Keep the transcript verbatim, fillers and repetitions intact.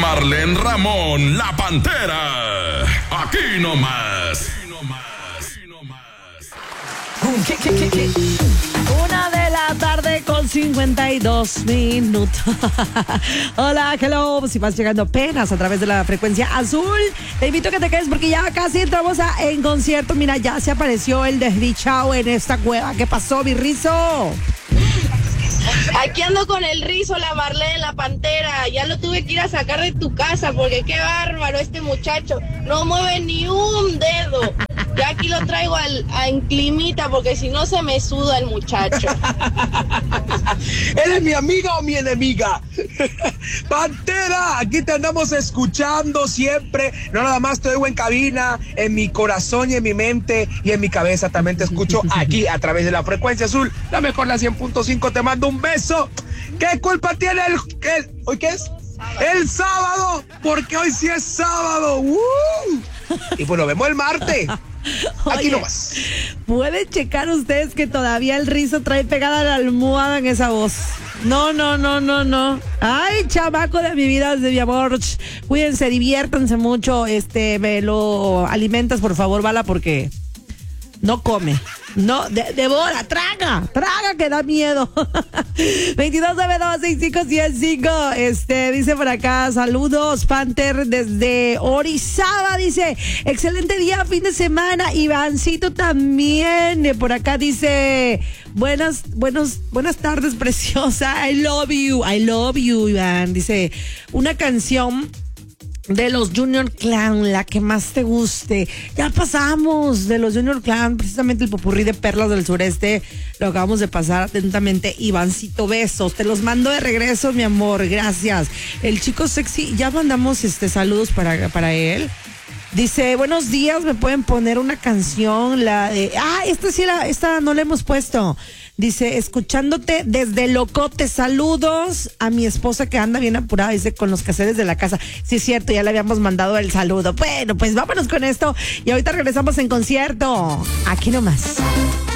Marlene Ramón, la Pantera. Aquí nomás. ¿Qué, qué, qué, qué? Una de la tarde con cincuenta y dos minutos. Hola, hello. Si vas llegando apenas a través de la frecuencia azul, te invito a que te quedes porque ya casi entramos a, en concierto. Mira, ya se apareció el desdichado en esta cueva. ¿Qué pasó, mi Rizo? Aquí ando con el Rizo, la Marlene, la Pantera. Ya lo tuve que ir a sacar de tu casa porque qué bárbaro este muchacho. No mueve ni un dedo. Ya aquí lo traigo al, a en climita porque si no se me suda el muchacho. ¿Eres mi amiga o mi enemiga? Pantera, aquí te andamos escuchando siempre. No nada más te oigo en cabina, en mi corazón y en mi mente y en mi cabeza. También te escucho aquí a través de la frecuencia azul. La mejor, la cien punto cinco. Te mando un beso. ¿Qué culpa tiene el... el ¿Hoy qué es? El sábado, porque hoy sí es sábado. ¡Uh! Y pues nos vemos el martes. Aquí Oye, nomás. ¿pueden checar ustedes que todavía el Rizo trae pegada la almohada en esa voz? No, no, no, no, no. Ay, chamaco de mi vida, de mi amor. Cuídense, diviértanse mucho. Este, me lo alimentas, por favor, Bala, porque no come. No, de, devora, traga, traga que da miedo. veintidós nueve dos seis cinco siete cinco. Este, dice por acá, saludos, Panther, desde Orizaba, dice, excelente día, fin de semana. Ivancito también, por acá dice, buenas, buenos, buenas tardes, preciosa. I love you, I love you, Iván. Dice, una canción de los Junior Clan, la que más te guste. Ya pasamos de los Junior Clan, precisamente el popurrí de Perlas del Sureste. Lo acabamos de pasar atentamente. Ivancito, besos. Te los mando de regreso, mi amor. Gracias. El chico sexy, ya mandamos este saludos para, para él. Dice, buenos días, me pueden poner una canción, la de... Ah, esta sí, la, esta no la hemos puesto. Dice, escuchándote desde Locote, saludos a mi esposa que anda bien apurada, dice, con los quehaceres de la casa. Sí, es cierto, ya le habíamos mandado el saludo. Bueno, pues vámonos con esto y ahorita regresamos en concierto. Aquí nomás.